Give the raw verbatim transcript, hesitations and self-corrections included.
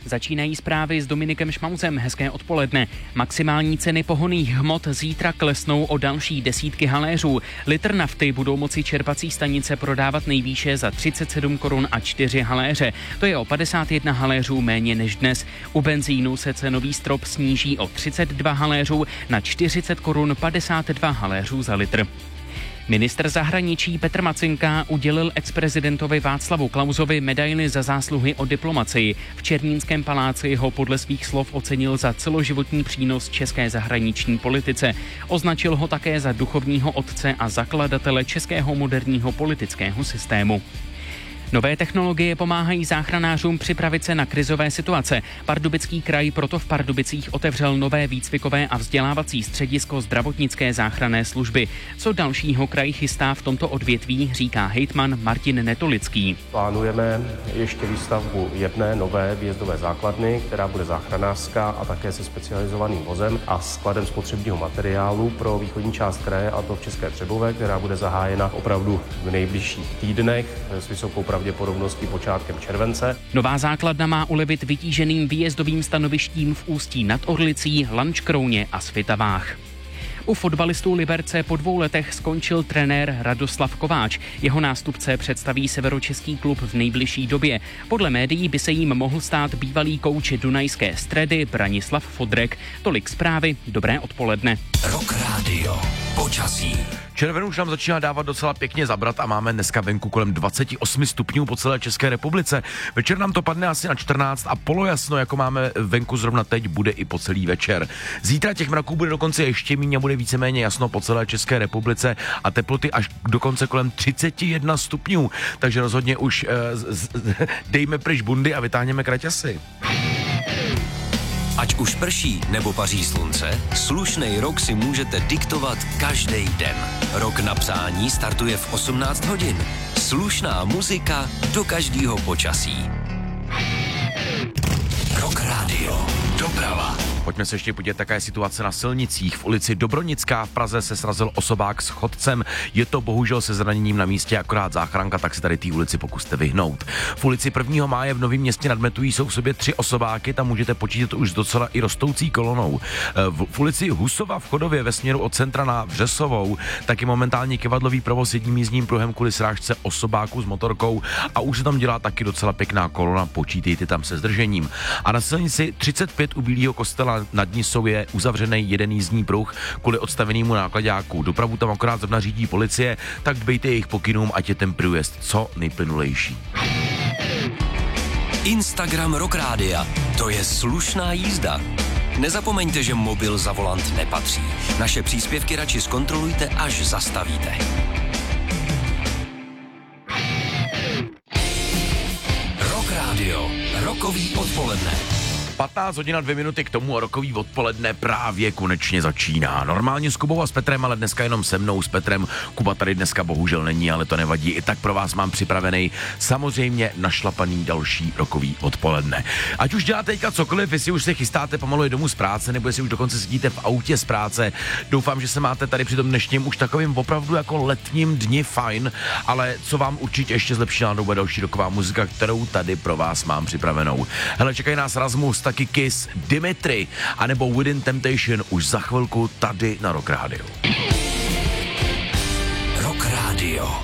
Začínají zprávy s Dominikem Šmauzem. Hezké odpoledne. Maximální ceny pohonných hmot zítra klesnou o další desítky haléřů. Litr nafty budou moci čerpací stanice prodávat nejvýše za třicet sedm korun a čtyři haléře. To je o padesát jedna haléřů méně než dnes. U benzínu se cenový strop sníží o třicet dva haléřů na čtyřicet korun padesát dva haléřů za litr. Ministr zahraničí Petr Macinka udělil exprezidentovi Václavu Klausovi medaili za zásluhy o diplomacii. V Černínském paláci ho podle svých slov ocenil za celoživotní přínos české zahraniční politice. Označil ho také za duchovního otce a zakladatele českého moderního politického systému. Nové technologie pomáhají záchranářům připravit se na krizové situace. Pardubický kraj proto v Pardubicích otevřel nové výcvikové a vzdělávací středisko zdravotnické záchranné služby. Co dalšího kraj chystá v tomto odvětví, říká hejtman Martin Netolický. Plánujeme ještě výstavbu jedné nové výjezdové základny, která bude záchranářská a také se specializovaným vozem a skladem spotřebního materiálu pro východní část kraje, a to v České Třebové, která bude zahájena opravdu v nejbližších týdnech s vysokou pravděpodobností počátkem července. Nová základna má ulevit vytíženým výjezdovým stanovištím v Ústí nad Orlicí, Lanškrouně a Svitavách. U fotbalistů Liberce po dvou letech skončil trenér Radoslav Kováč. Jeho nástupce představí severočeský klub v nejbližší době. Podle médií by se jim mohl stát bývalý kouč Dunajské Stredy Branislav Fodrek. Tolik zprávy, dobré odpoledne. Rock Radio. Počasí. Červen už nám začíná dávat docela pěkně zabrat a máme dneska venku kolem dvacet osm stupňů po celé České republice. Večer nám to padne asi na čtrnáct a polojasno, jako máme venku zrovna teď, bude i po celý večer. Zítra těch mraků bude dokonce ještě méně, bude víceméně jasno po celé České republice a teploty až dokonce kolem třicet jedna stupňů. Takže rozhodně už eh, z, z, dejme pryč bundy a vytáhněme kraťasy. Ať už prší nebo paří slunce, slušnej rok si můžete diktovat každý den. Rok na přání startuje v osmnáct hodin. Slušná muzika do každého počasí. Rock Radio. Doprava. Pojďme se ještě podívat, jaká je situace na silnicích. V ulici Dobronická v Praze se srazil osobák s chodcem. Je to bohužel se zraněním na místě, akorát záchranka, tak si tady té ulici pokuste vyhnout. V ulici prvního máje v Novém Městě nad Metují jsou v sobě tři osobáky, tam můžete počítat už docela i rostoucí kolonou. V, v ulici Husova v Chodově ve směru od centra na Vřesovou taky momentálně kivadlový provoz jedním jízdním pruhem kvůli srážce osobáku s motorkou a už se tam dělá taky docela pěkná kolona, počítejte tam se zdržením. A na silnici třicet pět u Bílého Kostela nad Nisou je uzavřený jeden jízdní pruh kvůli odstavenému nákladáku. Dopravu tam akorát zrovna řídí policie, tak dbejte jejich pokynům, ať je ten průjezd co nejplynulejší. Instagram Rock Rádia. To je slušná jízda. Nezapomeňte, že mobil za volant nepatří. Naše příspěvky radši zkontrolujte, až zastavíte. Rock Radio. Rokový odpoledne. patnáct hodin a dvě minuty k tomu a rokový odpoledne právě konečně začíná. Normálně s Kubou a s Petrem, ale dneska jenom se mnou s Petrem. Kuba tady dneska bohužel není, ale to nevadí. I tak pro vás mám připravený samozřejmě našlapaný další rokový odpoledne. Ať už děláte teďka cokoliv, jestli už se chystáte pomalu domů z práce, nebo jestli už dokonce sedíte v autě z práce. Doufám, že se máte tady při tom dnešním už takovým opravdu jako letním dni fajn, ale co vám určitě ještě zlepší náladu bude další roková muzika, kterou tady pro vás mám připravenou. Hele, čekají nás Rasmus, taky Kiss, Dimitri, anebo Within Temptation už za chvilku tady na Rock Radio. Rock Radio.